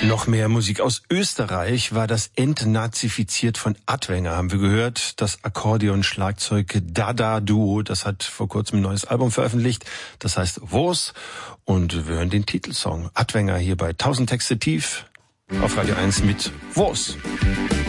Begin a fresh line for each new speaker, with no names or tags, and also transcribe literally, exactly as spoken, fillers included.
Noch mehr Musik aus Österreich war das entnazifiziert von Adwenger, haben wir gehört. Das Akkordeon-Schlagzeug-Dada-Duo, das hat vor kurzem ein neues Album veröffentlicht. Das heißt Wos. Und wir hören den Titelsong Adwenger hier bei tausend Texte tief auf Radio eins mit Wos.